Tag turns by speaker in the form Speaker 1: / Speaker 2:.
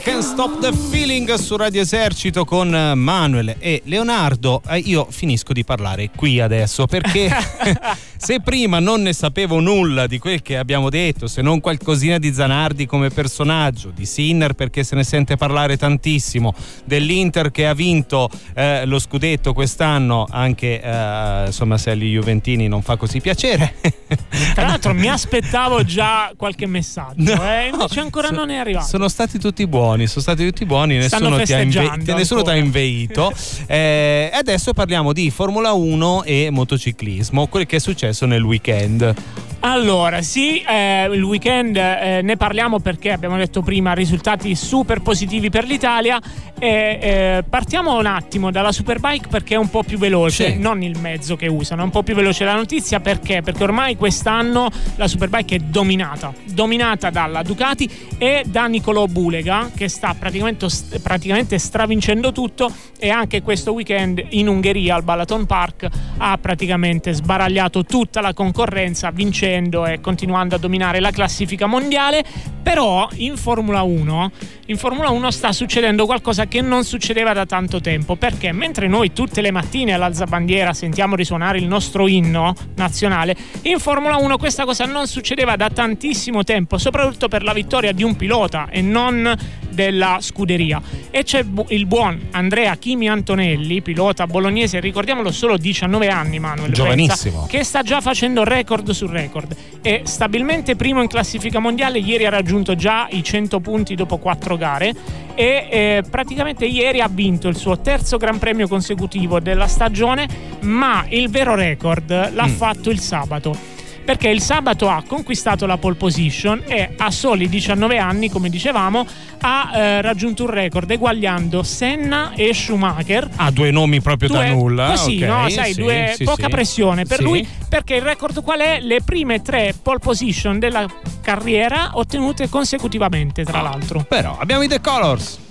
Speaker 1: Can't Stop the Feeling su Radio Esercito con Manuel e Leonardo. Io finisco di parlare qui adesso perché se prima non ne sapevo nulla di quel che abbiamo detto, se non qualcosina di Zanardi come personaggio, di Sinner perché se ne sente parlare tantissimo, dell'Inter che ha vinto lo scudetto quest'anno, anche insomma se agli juventini non fa così piacere.
Speaker 2: Tra l'altro mi aspettavo già qualche messaggio, invece ancora non è arrivato.
Speaker 1: Sono stati tutti buoni, nessuno ti ha inveito. Adesso parliamo di Formula 1 e motociclismo, quel che è successo nel weekend.
Speaker 2: Allora, sì, il weekend ne parliamo perché abbiamo detto prima risultati super positivi per l'Italia. Partiamo un attimo dalla Superbike perché è un po' più veloce, non il mezzo che usano, è un po' più veloce la notizia perché ormai quest'anno la Superbike è dominata dalla Ducati e da Nicolò Bulega, che sta praticamente stravincendo tutto, e anche questo weekend in Ungheria al Balaton Park ha praticamente sbaragliato tutta la concorrenza, vincendo e continuando a dominare la classifica mondiale. Però in Formula 1 sta succedendo qualcosa che non succedeva da tanto tempo, perché mentre noi tutte le mattine all'alzabandiera sentiamo risuonare il nostro inno nazionale, in Formula 1 questa cosa non succedeva da tantissimo tempo, soprattutto per la vittoria di un pilota e non della scuderia. E c'è il buon Andrea Kimi Antonelli, pilota bolognese, ricordiamolo, solo 19 anni, Manuel,
Speaker 1: giovanissimo,
Speaker 2: che sta già facendo record su record, è stabilmente primo in classifica mondiale. Ieri ha raggiunto già i 100 punti dopo 4 gare e praticamente ieri ha vinto il suo terzo Gran Premio consecutivo della stagione, ma il vero record l'ha fatto il sabato, perché il sabato ha conquistato la pole position e a soli 19 anni, come dicevamo, ha raggiunto un record eguagliando Senna e Schumacher.
Speaker 1: Due nomi proprio da nulla.
Speaker 2: Così,
Speaker 1: okay,
Speaker 2: no? Sai, poca pressione per lui, perché il record qual è? Le prime 3 pole position della carriera ottenute consecutivamente, tra l'altro.
Speaker 1: Però abbiamo i The Colors.